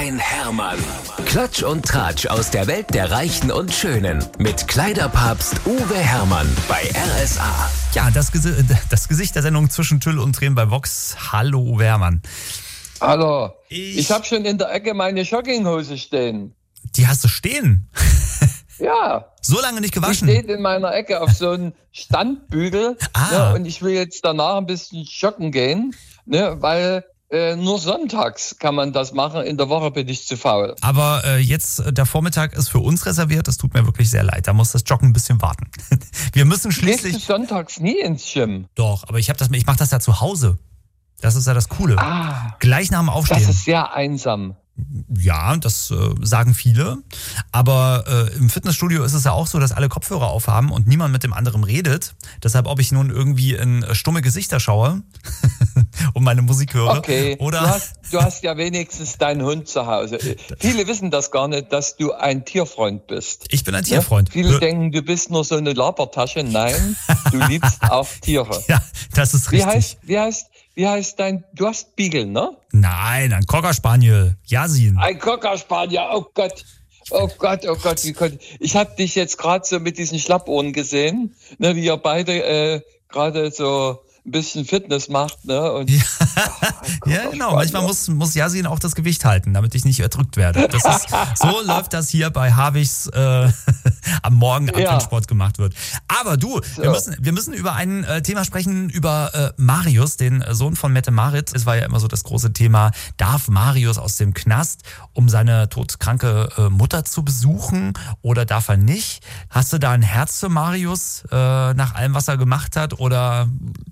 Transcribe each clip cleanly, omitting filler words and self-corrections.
ein Hermann. Klatsch und Tratsch aus der Welt der Reichen und Schönen. Mit Kleiderpapst Uwe Hermann bei RSA. Ja, das Gesicht der Sendung zwischen Tüll und Tränen bei Vox. Hallo Uwe Hermann. Hallo. Ich habe schon in der Ecke meine Jogginghose stehen. Die hast du stehen? Ja. So lange nicht gewaschen? Die steht in meiner Ecke auf so einem Standbügel. Ne, und ich will jetzt danach ein bisschen joggen gehen, ne, weil nur sonntags kann man das machen. In der Woche bin ich zu faul. Aber jetzt, der Vormittag ist für uns reserviert. Das tut mir wirklich sehr leid. Da muss das Joggen ein bisschen warten. Wir müssen schließlich... Gehst du sonntags nie ins Gym? Doch, aber ich mache das ja zu Hause. Das ist ja das Coole. Gleich nach dem Aufstehen. Das ist sehr einsam. Ja, das sagen viele. Aber im Fitnessstudio ist es ja auch so, dass alle Kopfhörer aufhaben und niemand mit dem anderen redet. Deshalb, ob ich nun irgendwie in stumme Gesichter schaue und meine Musik höre. Okay, oder du hast ja wenigstens deinen Hund zu Hause. Viele wissen das gar nicht, dass du ein Tierfreund bist. Ich bin ein Tierfreund. Ja? Viele denken, du bist nur so eine Labertasche. Nein, du liebst auch Tiere. Ja, das ist richtig. Wie heißt du hast Beagle, ne? Nein, ein Cocker Spaniel, Yasin. Ein Cocker Spaniel, oh Gott. Oh Gott, ich habe dich jetzt gerade so mit diesen Schlappohren gesehen, ne, wie ihr beide gerade so ein bisschen Fitness macht, ne? Und, ja, genau. Manchmal muss Yasin auch das Gewicht halten, damit ich nicht erdrückt werde. So läuft das hier bei Havichs am Morgen ab, wenn Sport gemacht wird. Aber du, wir müssen über ein Thema sprechen, über Marius, den Sohn von Mette Marit. Es war ja immer so das große Thema, darf Marius aus dem Knast, um seine todkranke Mutter zu besuchen, oder darf er nicht? Hast du da ein Herz für Marius nach allem, was er gemacht hat, oder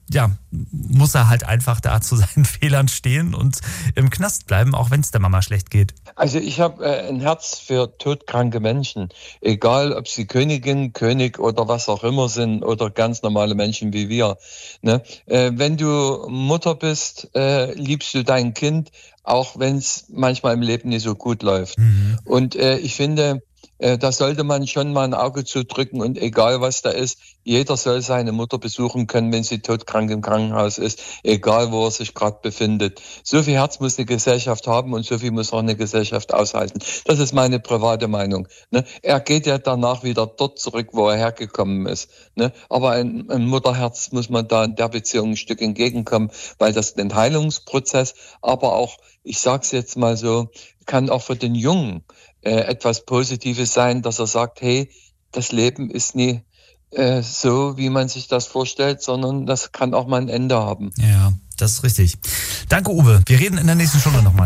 muss er halt einfach da zu seinen Fehlern stehen und im Knast bleiben, auch wenn es der Mama schlecht geht? Also ich habe ein Herz für todkranke Menschen, egal ob sie Königin, König oder was auch immer sind oder ganz normale Menschen wie wir. Ne? Wenn du Mutter bist, liebst du dein Kind, auch wenn es manchmal im Leben nicht so gut läuft. Mhm. Und ich finde, da sollte man schon mal ein Auge zudrücken, und egal was da ist, jeder soll seine Mutter besuchen können, wenn sie todkrank im Krankenhaus ist, egal wo er sich gerade befindet. So viel Herz muss eine Gesellschaft haben und so viel muss auch eine Gesellschaft aushalten. Das ist meine private Meinung. Ne? Er geht ja danach wieder dort zurück, wo er hergekommen ist. Ne? Aber ein Mutterherz muss man da in der Beziehung ein Stück entgegenkommen, weil das den Heilungsprozess, aber auch, ich sag's jetzt mal so, kann auch für den Jungen etwas Positives sein, dass er sagt, hey, das Leben ist nie so, wie man sich das vorstellt, sondern das kann auch mal ein Ende haben. Ja, das ist richtig. Danke, Uwe. Wir reden in der nächsten Stunde nochmal.